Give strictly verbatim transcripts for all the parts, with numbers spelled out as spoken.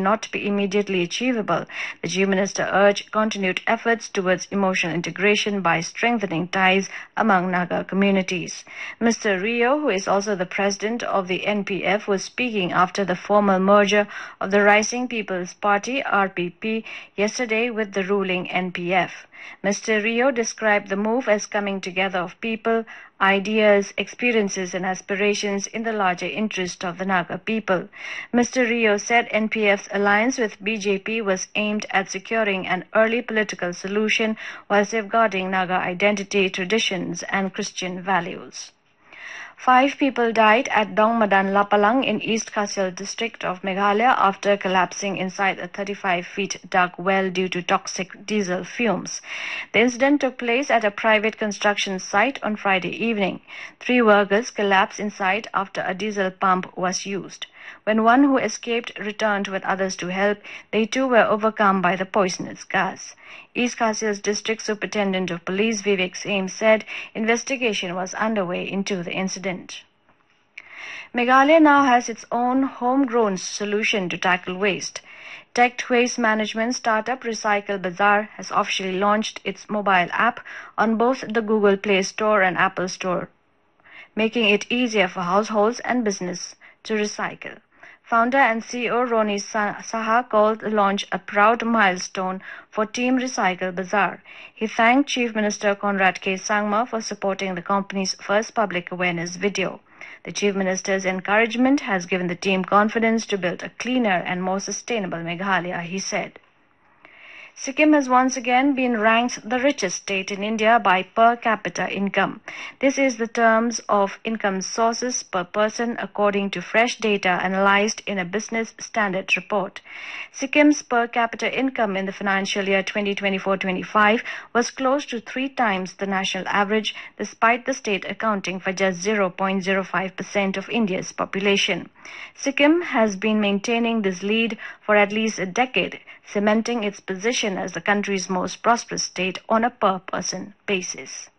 not be immediately achievable. The Chief Minister urged continued efforts towards emotional integration by strengthening ties among Naga communities. Mister Rio, who is also the president of the N P F, was speaking after the formal merger of the Rising People's Party R P P yesterday with the ruling N P F. Mister Rio described the move as coming together of people, ideas, experiences and aspirations in the larger interest of the Naga people. Mister Rio said N P F's alliance with B J P was aimed at securing an early political solution while safeguarding Naga identity, traditions and Christian values. Five people died at Dongmadan Lapalang in East Khasil district of Meghalaya after collapsing inside a thirty-five feet dark well due to toxic diesel fumes. The incident took place at a private construction site on Friday evening. Three workers collapsed inside after a diesel pump was used. When one who escaped returned with others to help, they too were overcome by the poisonous gas. East Khasil's District Superintendent of Police Vivek Singh said investigation was underway into the incident. Meghalaya now has its own homegrown solution to tackle waste. Tech waste management startup Recycle Bazaar has officially launched its mobile app on both the Google Play Store and Apple Store, making it easier for households and business to recycle. Founder and C E O Roni Saha called the launch a proud milestone for Team Recycle Bazaar. He thanked Chief Minister Conrad K. Sangma for supporting the company's first public awareness video. The Chief Minister's encouragement has given the team confidence to build a cleaner and more sustainable Meghalaya, he said. Sikkim has once again been ranked the richest state in India by per capita income. This is the terms of income sources per person according to fresh data analyzed in a Business Standard report. Sikkim's per capita income in the financial year twenty twenty-four twenty-five was close to three times the national average, despite the state accounting for just zero point zero five percent of India's population. Sikkim has been maintaining this lead for at least a decade, cementing its position as the country's most prosperous state on a per-person basis.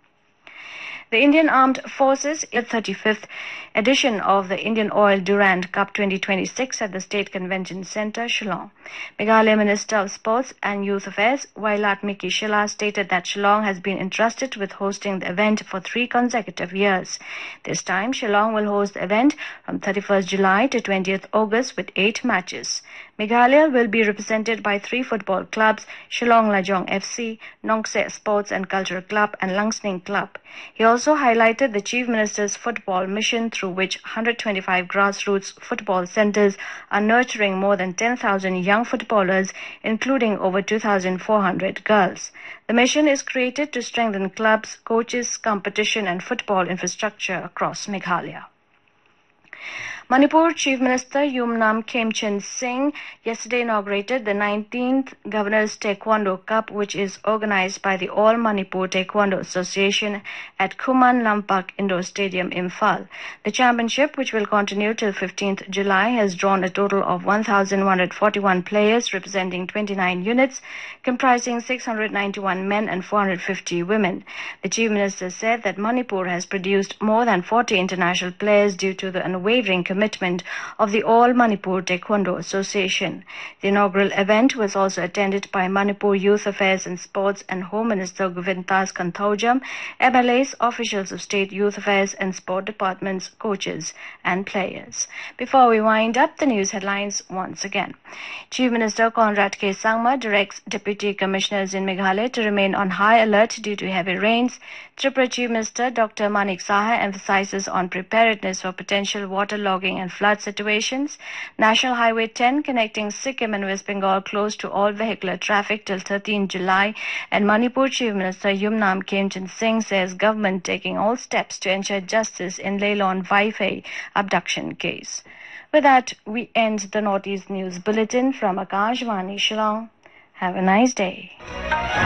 The Indian Armed Forces thirty-fifth edition of the Indian Oil Durand Cup twenty twenty-six at the State Convention Centre, Shillong. Meghalaya Minister of Sports and Youth Affairs, Wailat Miki Shila, stated that Shillong has been entrusted with hosting the event for three consecutive years. This time, Shillong will host the event from thirty-first July to twentieth August with eight matches. Meghalaya will be represented by three football clubs, Shillong Lajong F C, Nongse Sports and Cultural Club and Langsning Club. He also highlighted the Chief Minister's football mission, through which one hundred twenty-five grassroots football centers are nurturing more than ten thousand young footballers, including over two thousand four hundred girls. The mission is created to strengthen clubs, coaches, competition and football infrastructure across Meghalaya. Manipur Chief Minister Yumnam Khemchand Singh yesterday inaugurated the nineteenth Governor's Taekwondo Cup, which is organized by the All Manipur Taekwondo Association at Khuman Lampak Indoor Stadium, Imphal. The championship, which will continue till fifteenth July, has drawn a total of one thousand one hundred forty-one players representing twenty-nine units, comprising six hundred ninety-one men and four hundred fifty women. The Chief Minister said that Manipur has produced more than forty international players due to the unwavering commitment commitment of the All Manipur Taekwondo Association. The inaugural event was also attended by Manipur Youth Affairs and Sports and Home Minister Govindas Kanthaujam, M L As, officials of State Youth Affairs and Sport Departments, coaches and players. Before we wind up, the news headlines once again. Chief Minister Conrad K. Sangma directs Deputy Commissioners in Meghalaya to remain on high alert due to heavy rains. Tripura Chief Minister Doctor Manik Saha emphasizes on preparedness for potential waterlogging and flood situations. National Highway ten connecting Sikkim and West Bengal closed to all vehicular traffic till thirteenth July, and Manipur Chief Minister Yumnam Khemchand Singh says government taking all steps to ensure justice in Leilon Vaifei abduction case. With that, we end the Northeast News Bulletin from Akashvani Shillong. Have a nice day.